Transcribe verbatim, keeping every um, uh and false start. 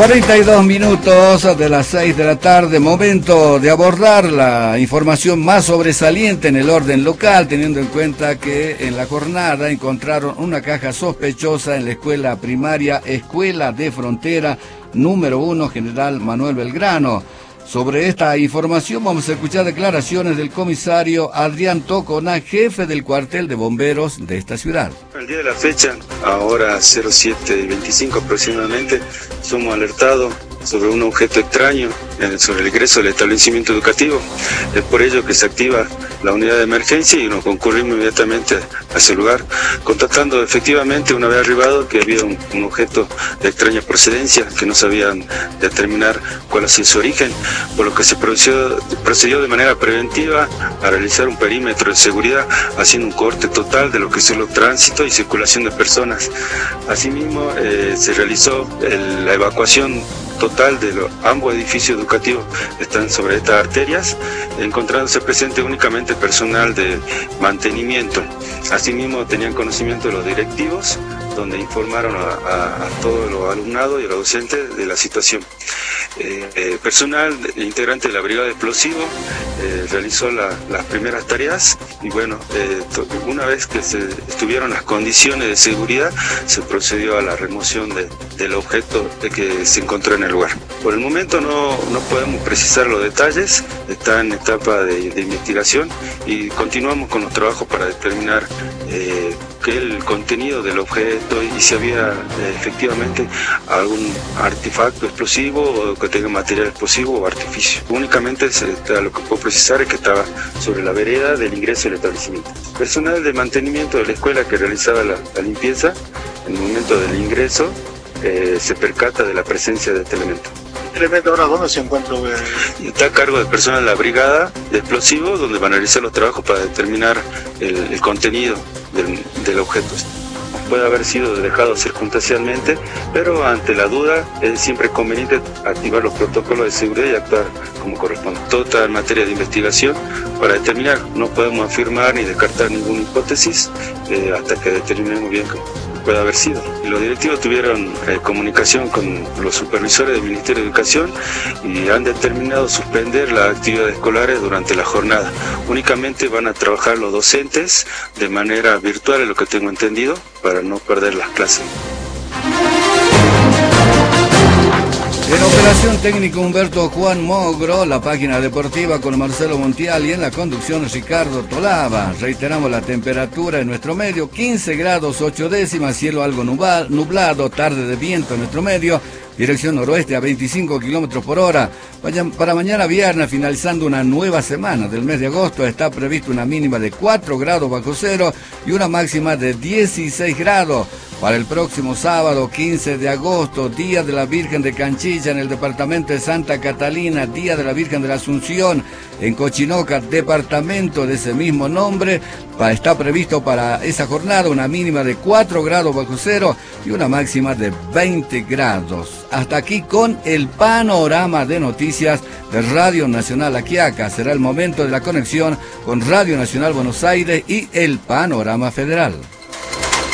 cuarenta y dos minutos de las seis de la tarde, momento de abordar la información más sobresaliente en el orden local, teniendo en cuenta que en la jornada encontraron una caja sospechosa en la escuela primaria Escuela de Frontera número uno General Manuel Belgrano. Sobre esta información vamos a escuchar declaraciones del comisario Adrián Tocona, jefe del cuartel de bomberos de esta ciudad. El día de la fecha, ahora cero siete veinticinco aproximadamente, somos alertados sobre un objeto extraño sobre el ingreso del establecimiento educativo. Es por ello que se activa la unidad de emergencia y nos concurrimos inmediatamente a ese lugar, constatando efectivamente, una vez arribado, que había un, un objeto de extraña procedencia que no sabían determinar cuál ha sido su origen, por lo que se procedió, procedió de manera preventiva a realizar un perímetro de seguridad, haciendo un corte total de lo que son los tránsitos y circulación de personas. Asimismo, eh, se realizó el, la evacuación total de los, ambos edificios educativos están sobre estas arterias, encontrándose presente únicamente personal de mantenimiento. Asimismo, tenían conocimiento de los directivos, donde informaron a, a, a todos los alumnados y a los docentes de la situación. Eh, eh, personal integrante de la brigada de explosivos eh, realizó la, las primeras tareas y bueno, eh, to, una vez que se estuvieron las condiciones de seguridad, se procedió a la remoción de, del objeto de que se encontró en el lugar. Por el momento no, no podemos precisar los detalles, está en etapa de, de investigación y continuamos con los trabajos para determinar eh, que el contenido del objeto y si había eh, efectivamente algún artefacto explosivo o que tenga material explosivo o artificio. Únicamente se, lo que puedo precisar es que estaba sobre la vereda del ingreso del establecimiento. Personal de mantenimiento de la escuela que realizaba la, la limpieza, en el momento del ingreso, eh, se percata de la presencia de este elemento. ¿El elemento ahora dónde se encuentra? Está a cargo del personal de la brigada de explosivos, donde van a realizar los trabajos para determinar el, el contenido del, del objeto. Puede haber sido dejado circunstancialmente, pero ante la duda es siempre conveniente activar los protocolos de seguridad y actuar como corresponde. Todo está en materia de investigación para determinar. No podemos afirmar ni descartar ninguna hipótesis eh, hasta que determinemos bien cómo puede haber sido. Y los directivos tuvieron eh, comunicación con los supervisores del Ministerio de Educación y han determinado suspender las actividades escolares durante la jornada. Únicamente van a trabajar los docentes de manera virtual, es lo que tengo entendido, para no perder las clases. En operación técnica Humberto Juan Mogro, la página deportiva con Marcelo Montiel y en la conducción Ricardo Tolaba. Reiteramos la temperatura en nuestro medio, quince grados ocho décimas, cielo algo nublado, tarde de viento en nuestro medio, dirección noroeste a veinticinco kilómetros por hora. Para mañana viernes, finalizando una nueva semana del mes de agosto, está previsto una mínima de cuatro grados bajo cero y una máxima de dieciséis grados. Para el próximo sábado, quince de agosto, Día de la Virgen de Canchilla en el departamento de Santa Catalina, Día de la Virgen de la Asunción en Cochinoca, departamento de ese mismo nombre. Está previsto para esa jornada una mínima de cuatro grados bajo cero y una máxima de veinte grados. Hasta aquí con el panorama de noticias de Radio Nacional Aquiaca. Será el momento de la conexión con Radio Nacional Buenos Aires y el panorama federal.